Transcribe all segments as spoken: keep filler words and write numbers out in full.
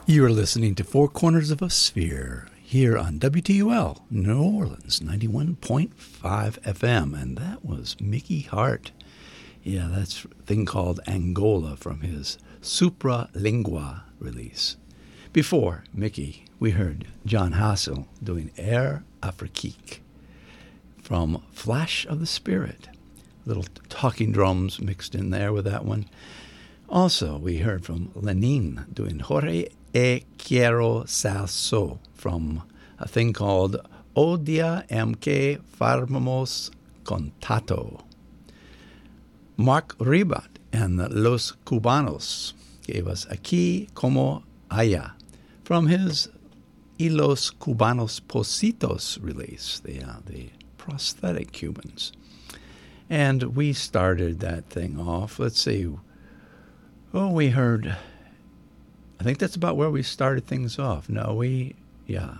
You're listening to Four Corners of a Sphere here on W T U L, New Orleans, ninety-one point five F M. And that was Mickey Hart. Yeah, that's a thing called Angola from his Supralingua release. Before Mickey, we heard John Hassel doing Air Afrique from Flash of the Spirit. Little talking drums mixed in there with that one. Also, we heard from Lenin doing Jorge E Quiero Salso from a thing called Odia M que Farmamos Contato. Mark Ribat and the Los Cubanos gave us Aquí Como Allá from his Y Los Cubanos Positos release, the, uh, the prosthetic Cubans. And we started that thing off. Let's see. Oh, we heard, I think that's about where we started things off. No, we, yeah.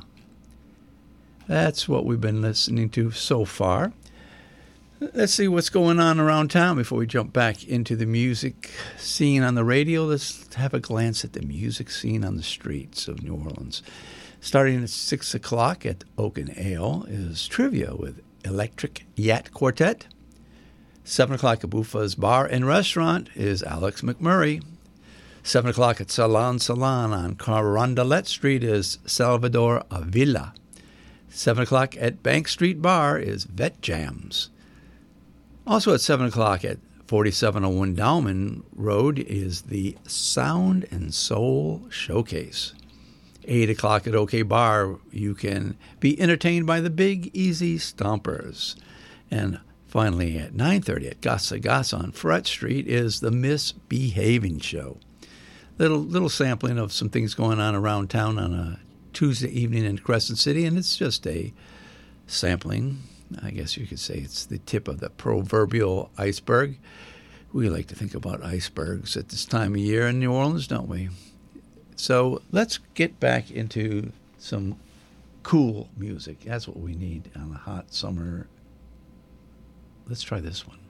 That's what we've been listening to so far. Let's see what's going on around town before we jump back into the music scene on the radio. Let's have a glance at the music scene on the streets of New Orleans. Starting at six o'clock at Oak and Ale is Trivia with Electric Yacht Quartet. seven o'clock at Bufa's Bar and Restaurant is Alex McMurray. seven o'clock at Salon Salon on Carondelet Street is Salvador Avila. seven o'clock at Bank Street Bar is Vet Jams. Also at seven o'clock at forty-seven oh one Dowman Road is the Sound and Soul Showcase. eight o'clock at OK Bar, you can be entertained by the Big Easy Stompers. And finally, at nine thirty at Gasa Gasa on Front Street is the Misbehaving Show. Little little sampling of some things going on around town on a Tuesday evening in Crescent City, and it's just a sampling. I guess you could say it's the tip of the proverbial iceberg. We like to think about icebergs at this time of year in New Orleans, don't we? So let's get back into some cool music. That's what we need on a hot summer. Let's try this one.